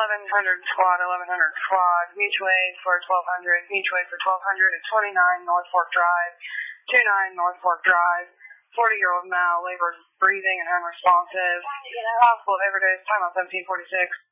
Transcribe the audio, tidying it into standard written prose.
1100 squad, 1100 squad, mutual aid for 1200, mutual aid for 1200 at 29 North Fork Drive, 29 North Fork Drive, 40-year-old male, labors breathing and unresponsive. Hospital of Everdays, time on 1746.